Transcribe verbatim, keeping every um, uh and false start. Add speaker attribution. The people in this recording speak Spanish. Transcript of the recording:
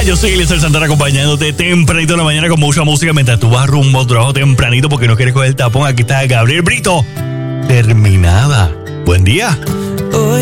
Speaker 1: Yo soy Eliezer Santana acompañándote tempranito en la mañana con mucha música mientras tú vas rumbo a tu trabajo tempranito porque no quieres coger el tapón. Aquí está Gabriel Brito. Terminada. Buen día.